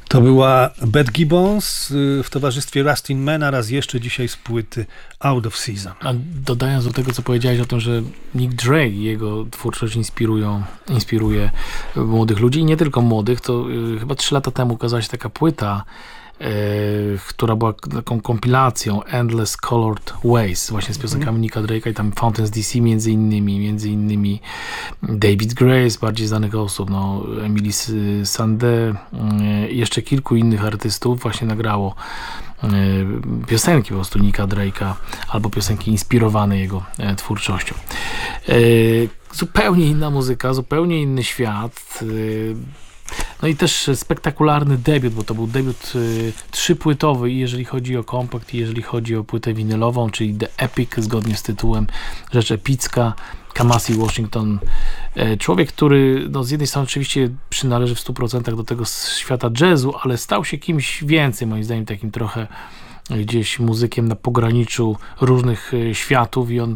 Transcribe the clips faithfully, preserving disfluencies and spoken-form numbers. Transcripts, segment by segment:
To była Beth Gibbons w towarzystwie Rustin Man, a raz jeszcze dzisiaj z płyty Out of Season. A dodając do tego, co powiedziałeś o tym, że Nick Drake i jego twórczość inspirują, inspiruje młodych ludzi i nie tylko młodych, to y, chyba trzy lata temu ukazała się taka płyta, Yy, która była taką kompilacją Endless Colored Ways, właśnie z piosenkami mm. Nicka Drake'a i tam Fountains D C między innymi, między innymi David Gray z bardziej znanych osób, no, Emily Sandé, yy, jeszcze kilku innych artystów właśnie nagrało yy, piosenki po prostu Nicka Drake'a albo piosenki inspirowane jego yy, twórczością. Yy, zupełnie inna muzyka, zupełnie inny świat. Yy, No i też spektakularny debiut, bo to był debiut y, trzypłytowy, jeżeli chodzi o kompakt, i jeżeli chodzi o płytę winylową, czyli The Epic, zgodnie z tytułem, rzecz epicka. Kamasi Washington, y, człowiek, który no, z jednej strony oczywiście przynależy w stu procentach do tego świata jazzu, ale stał się kimś więcej, moim zdaniem takim trochę gdzieś muzykiem na pograniczu różnych y, światów, i on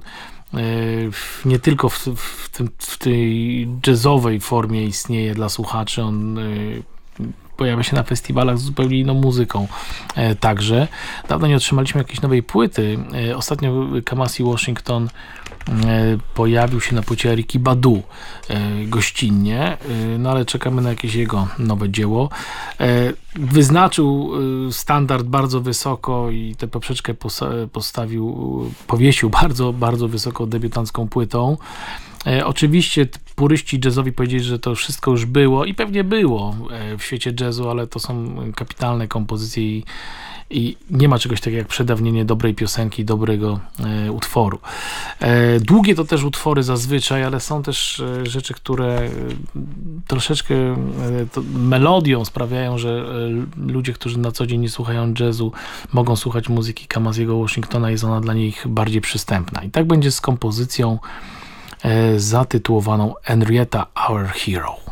nie tylko w, w, tym, w tej jazzowej formie istnieje dla słuchaczy, on pojawia się na festiwalach z zupełnie inną muzyką także. Dawno nie otrzymaliśmy jakiejś nowej płyty. Ostatnio Kamasi Washington pojawił się na płycie Erykki Badu gościnnie, no ale czekamy na jakieś jego nowe dzieło. Wyznaczył standard bardzo wysoko i tę poprzeczkę postawił, powiesił bardzo, bardzo wysoko debiutancką płytą. Oczywiście puryści jazzowi powiedzieli, że to wszystko już było i pewnie było w świecie jazzu, ale to są kapitalne kompozycje i, i nie ma czegoś takiego jak przedawnienie dobrej piosenki, dobrego e, utworu. E, długie to też utwory zazwyczaj, ale są też e, rzeczy, które e, troszeczkę e, to melodią sprawiają, że e, ludzie, którzy na co dzień nie słuchają jazzu, mogą słuchać muzyki Kamasiego Washingtona, jest ona dla nich bardziej przystępna. I tak będzie z kompozycją zatytułowaną Henrietta Our Hero.